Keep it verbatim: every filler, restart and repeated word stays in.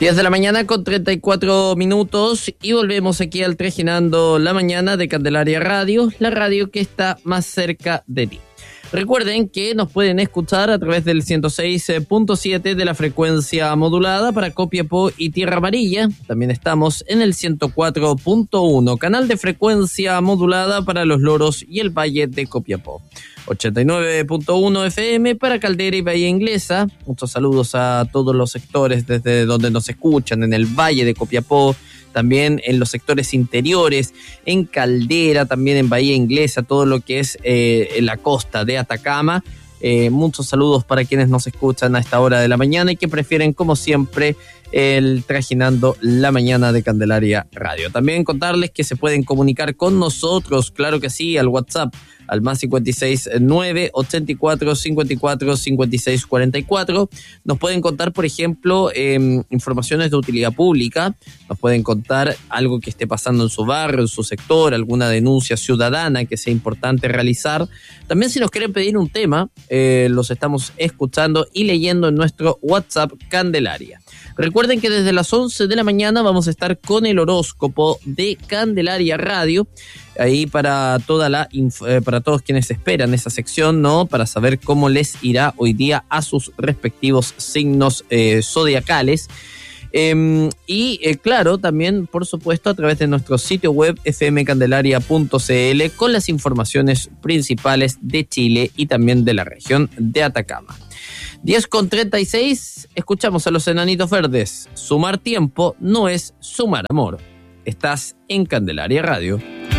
diez de la mañana con treinta y cuatro minutos y volvemos aquí al Trajinando la Mañana de Candelaria Radio, la radio que está más cerca de ti. Recuerden que nos pueden escuchar a través del ciento seis punto siete de la frecuencia modulada para Copiapó y Tierra Amarilla. También estamos en el ciento cuatro punto uno, canal de frecuencia modulada para Los Loros y el Valle de Copiapó. ochenta y nueve punto uno F M para Caldera y Bahía Inglesa. Muchos saludos a todos los sectores desde donde nos escuchan, en el Valle de Copiapó, también en los sectores interiores, en Caldera, también en Bahía Inglesa, todo lo que es eh, en la costa de Atacama. Eh, muchos saludos para quienes nos escuchan a esta hora de la mañana y que prefieren, como siempre, el Trajinando la Mañana de Candelaria Radio. También contarles que se pueden comunicar con nosotros, claro que sí, al WhatsApp, al más cincuenta y seis nueve, ochenta y cuatro, cincuenta y cuatro, cincuenta y seis cuarenta y cuatro. Nos pueden contar, por ejemplo, eh, informaciones de utilidad pública, nos pueden contar algo que esté pasando en su barrio, en su sector, alguna denuncia ciudadana que sea importante realizar. También si nos quieren pedir un tema, eh, los estamos escuchando y leyendo en nuestro WhatsApp Candelaria. Recuerden que desde las once de la mañana vamos a estar con el horóscopo de Candelaria Radio, ahí para toda la eh, para todos quienes esperan esa sección, ¿no? Para saber cómo les irá hoy día a sus respectivos signos eh, zodiacales. Eh, y eh, claro, también por supuesto a través de nuestro sitio web f m candelaria punto c l con las informaciones principales de Chile y también de la región de Atacama. diez con treinta y seis, escuchamos a los Enanitos Verdes. Sumar tiempo no es sumar amor. Estás en Candelaria Radio.